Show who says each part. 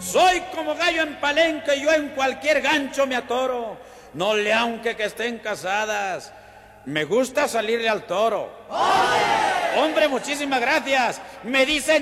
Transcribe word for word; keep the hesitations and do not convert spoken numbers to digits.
Speaker 1: Soy como gallo en palenque, yo en cualquier gancho me atoro. No le aunque que estén casadas, me gusta salirle al toro. ¡Hombre! Hombre, muchísimas gracias. Me dicen